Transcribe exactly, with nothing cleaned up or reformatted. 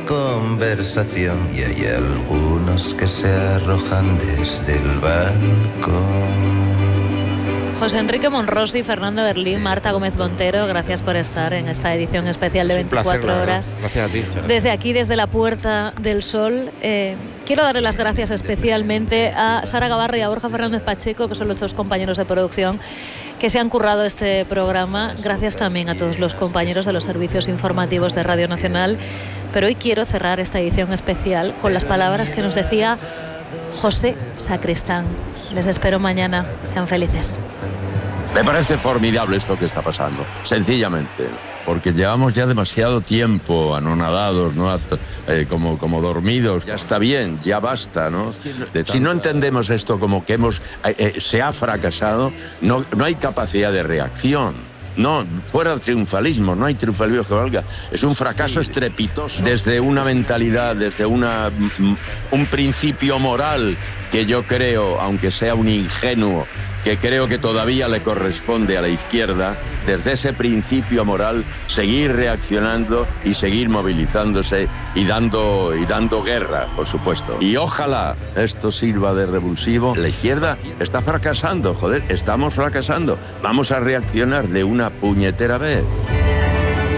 conversación y hay algunos que se arrojan desde el balcón. José Enrique Monrosi, Fernando Berlín, Marta Gómez Montero, gracias por estar en esta edición especial de veinticuatro placer, horas. Gracias a ti. Desde aquí, desde la Puerta del Sol, eh, quiero darle las gracias especialmente a Sara Gabarra y a Borja Fernández Pacheco, que son los dos compañeros de producción que se han currado este programa. Gracias también a todos los compañeros de los servicios informativos de Radio Nacional. Pero hoy quiero cerrar esta edición especial con las palabras que nos decía José Sacristán. Les espero mañana. Sean felices. Me parece formidable esto que está pasando, sencillamente, porque llevamos ya demasiado tiempo anonadados, ¿no? Eh, como, como dormidos. Ya está bien, ya basta, ¿no? De, si no entendemos esto como que hemos eh, eh, se ha fracasado, no, no hay capacidad de reacción. No, fuera del triunfalismo, no hay triunfalismo que valga. Es un fracaso estrepitoso desde una mentalidad, desde una, un principio moral que yo creo, aunque sea un ingenuo, que creo que todavía le corresponde a la izquierda, desde ese principio moral, seguir reaccionando y seguir movilizándose y dando, y dando guerra, por supuesto. Y ojalá esto sirva de revulsivo. La izquierda está fracasando, joder, estamos fracasando. Vamos a reaccionar de una puñetera vez.